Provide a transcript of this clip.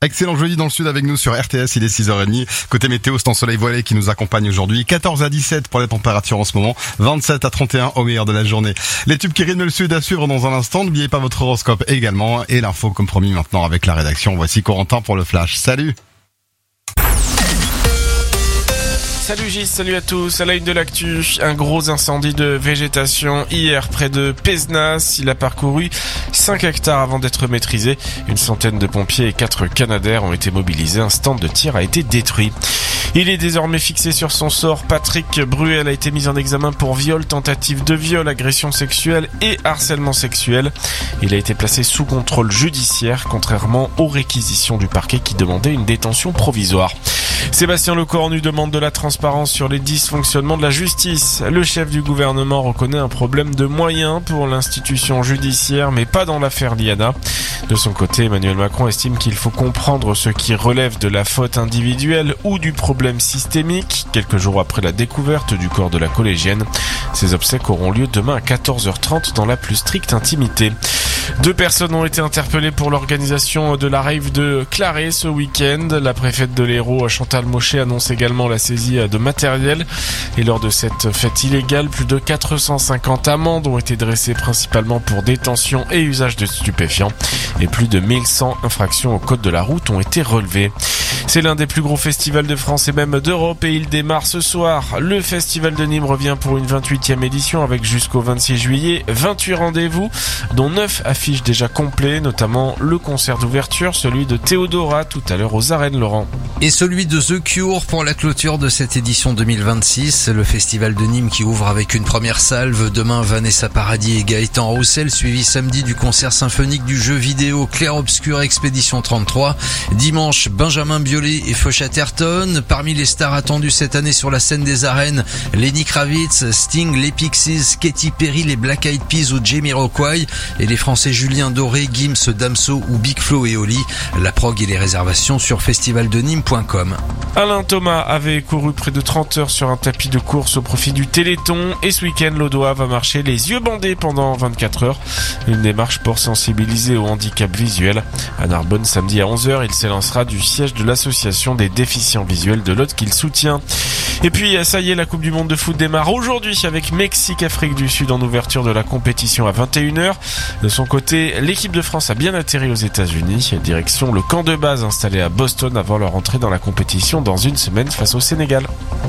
Excellent jeudi dans le sud avec nous sur RTS, il est 6h30. Côté météo, c'est en soleil voilé qui nous accompagne aujourd'hui. 14 à 17 pour les températures en ce moment. 27 à 31 au meilleur de la journée. Les tubes qui rythment le sud à suivre dans un instant. N'oubliez pas votre horoscope également. Et l'info comme promis maintenant avec la rédaction. Voici Corentin pour le flash. Salut! Salut Gis, salut à tous. À la une de l'actu, un gros incendie de végétation hier près de Pézenas. Il a parcouru 5 hectares avant d'être maîtrisé. Une centaine de pompiers et 4 canadaires ont été mobilisés. Un stand de tir a été détruit. Il est désormais fixé sur son sort. Patrick Bruel a été mis en examen pour viol, tentative de viol, agression sexuelle et harcèlement sexuel. Il a été placé sous contrôle judiciaire, contrairement aux réquisitions du parquet qui demandait une détention provisoire. Sébastien Lecornu demande de la transparence sur les dysfonctionnements de la justice. Le chef du gouvernement reconnaît un problème de moyens pour l'institution judiciaire, mais pas dans l'affaire Liana. De son côté, Emmanuel Macron estime qu'il faut comprendre ce qui relève de la faute individuelle ou du problème systémique, quelques jours après la découverte du corps de la collégienne. Ces obsèques auront lieu demain à 14h30 dans la plus stricte intimité. 2 personnes ont été interpellées pour l'organisation de la rave de Claré ce week-end. La préfète de l'Hérault, Chantal Mochet, annonce également la saisie de matériel. Et lors de cette fête illégale, plus de 450 amendes ont été dressées principalement pour détention et usage de stupéfiants. Et plus de 1100 infractions au code de la route ont été relevées. C'est l'un des plus gros festivals de France et même d'Europe et il démarre ce soir. Le Festival de Nîmes revient pour une 28e édition avec jusqu'au 26 juillet 28 rendez-vous, dont 9 affiches déjà complets, notamment le concert d'ouverture, celui de Théodora tout à l'heure aux Arènes, Laurent. Et celui de The Cure pour la clôture de cette édition 2026. Le Festival de Nîmes qui ouvre avec une première salve. Demain, Vanessa Paradis et Gaëtan Roussel, suivi samedi du concert symphonique du jeu vidéo Clair Obscur Expédition 33. Dimanche, Benjamin Biolay et Feu Chatterton. Parmi les stars attendues cette année sur la scène des arènes, Lenny Kravitz, Sting, les Pixies, Katy Perry, les Black Eyed Peas ou Jamiroquai. Et les Français Julien Doré, Gims, Damso ou Big Flo et Oli. La prog et les réservations sur festivaldenîmes.com. Alain Thomas avait couru près de 30 heures sur un tapis de course au profit du Téléthon et ce week-end, l'Audois va marcher les yeux bandés pendant 24 heures. Une démarche pour sensibiliser au handicap visuel. À Narbonne, samedi à 11h, il s'élancera du siège de l'association des déficients visuels de l'Aude qu'il soutient. Et puis, ça y est, la Coupe du Monde de foot démarre aujourd'hui avec Mexique-Afrique du Sud en ouverture de la compétition à 21h. De son côté, l'équipe de France a bien atterri aux États-Unis. Direction le camp de base installé à Boston avant leur entrée dans la compétition dans une semaine face au Sénégal.